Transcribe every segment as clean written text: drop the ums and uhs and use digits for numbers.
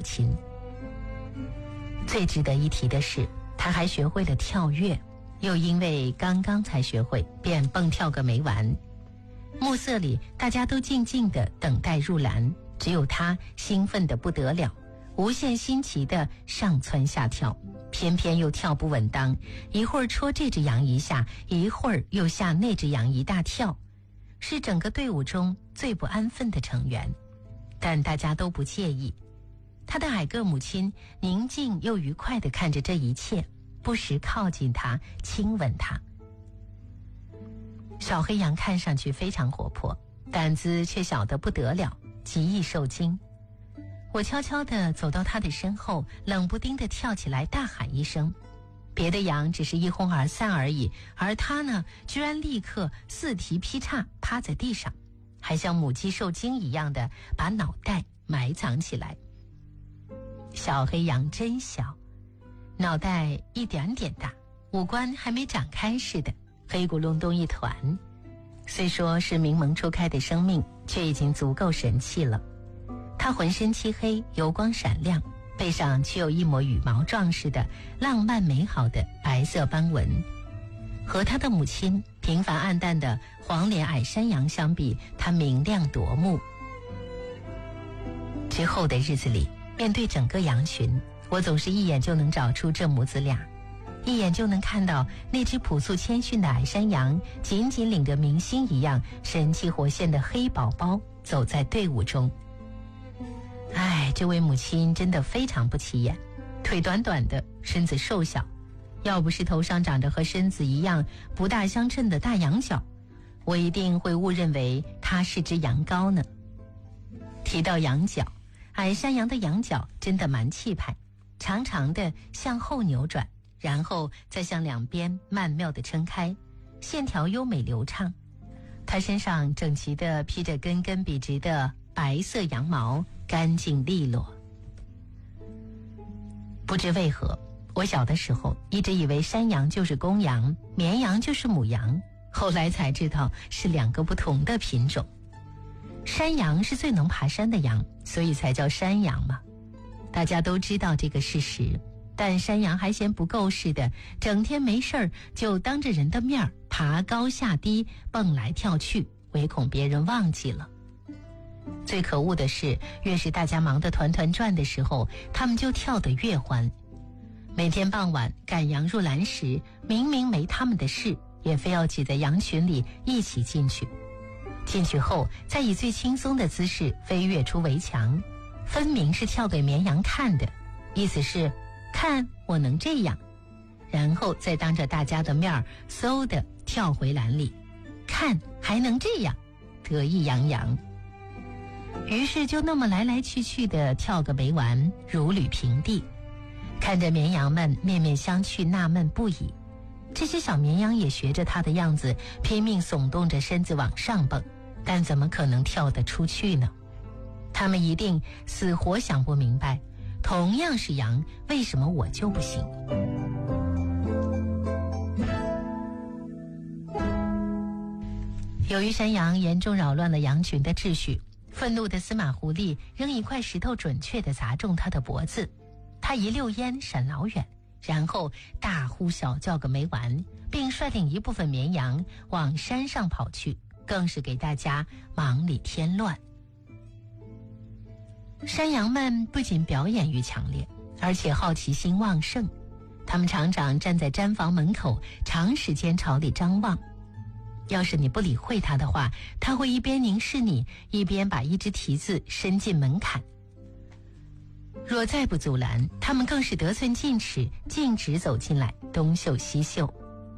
亲。最值得一提的是，他还学会了跳跃，又因为刚刚才学会，便蹦跳个没完。暮色里，大家都静静地等待入栏，只有他兴奋得不得了，无限新奇地上蹿下跳，偏偏又跳不稳当，一会儿戳这只羊一下，一会儿又吓那只羊一大跳，是整个队伍中最不安分的成员。但大家都不介意，他的矮个母亲宁静又愉快地看着这一切，不时靠近他，亲吻他。小黑羊看上去非常活泼，胆子却小得不得了，极易受惊。我悄悄地走到他的身后，冷不丁地跳起来大喊一声，别的羊只是一哄而散而已，而他呢，居然立刻四蹄劈叉趴在地上，还像母鸡受惊一样的把脑袋埋藏起来。小黑羊真小，脑袋一点点大，五官还没长开似的，黑咕隆咚一团。虽说是明蒙初开的生命，却已经足够神气了。它浑身漆黑，油光闪亮，背上却有一抹羽毛状似的浪漫美好的白色斑纹。和它的母亲平凡暗淡的黄脸矮山羊相比，它明亮夺目。之后的日子里，面对整个羊群，我总是一眼就能找出这母子俩，一眼就能看到那只朴素谦逊的矮山羊紧紧领着明星一样神气活现的黑宝宝走在队伍中。哎，这位母亲真的非常不起眼，腿短短的，身子瘦小，要不是头上长着和身子一样不大相称的大羊角，我一定会误认为她是只羊羔呢。提到羊角，矮山羊的羊角真的蛮气派，长长的向后扭转，然后再向两边曼妙地撑开，线条优美流畅。它身上整齐地披着根根笔直的白色羊毛，干净利落。不知为何，我小的时候一直以为山羊就是公羊，绵羊就是母羊，后来才知道是两个不同的品种。山羊是最能爬山的羊，所以才叫山羊嘛。大家都知道这个事实，但山羊还嫌不够似的，整天没事儿就当着人的面爬高下低，蹦来跳去，唯恐别人忘记了。最可恶的是，越是大家忙得团团转的时候，他们就跳得越欢。每天傍晚赶羊入栏时，明明没他们的事，也非要挤在羊群里一起进去。进去后，再以最轻松的姿势飞跃出围墙，分明是跳给绵羊看的，意思是看我能这样，然后再当着大家的面嗖的跳回栏里，看还能这样，得意洋洋。于是就那么来来去去的跳个没完，如履平地。看着绵羊们面面相觑，纳闷不已。这些小绵羊也学着他的样子，拼命耸动着身子往上蹦，但怎么可能跳得出去呢？他们一定死活想不明白，同样是羊，为什么我就不行？由于山羊严重扰乱了羊群的秩序，愤怒的司马狐狸扔一块石头准确地砸中他的脖子，他一溜烟闪老远，然后大呼小叫个没完，并率领一部分绵羊往山上跑去，更是给大家忙里添乱。山羊们不仅表演欲强烈，而且好奇心旺盛，他们常常站在毡房门口长时间朝里张望。要是你不理会他的话，他会一边凝视你，一边把一只蹄子伸进门槛。若再不阻拦，他们更是得寸进尺，径直走进来，东嗅西嗅。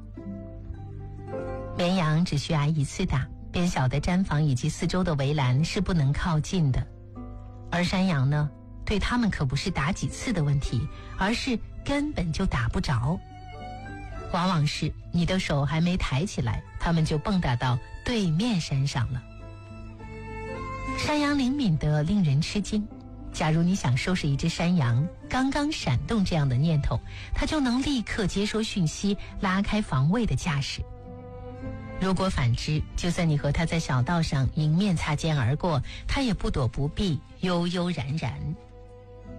绵羊只需挨一次打，便晓得毡房以及四周的围栏是不能靠近的。而山羊呢，对他们可不是打几次的问题，而是根本就打不着。往往是你的手还没抬起来，他们就蹦跶到对面山上了。山羊灵敏得令人吃惊，假如你想收拾一只山羊，刚刚闪动这样的念头，它就能立刻接收讯息，拉开防卫的架势。如果反之，就算你和它在小道上迎面擦肩而过，它也不躲不避，悠悠然然。